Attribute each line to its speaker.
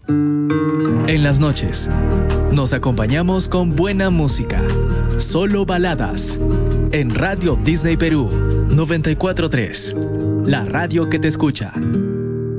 Speaker 1: En las noches, nos acompañamos con buena música. Solo baladas. En Radio Disney Perú 94.3. La radio que te escucha.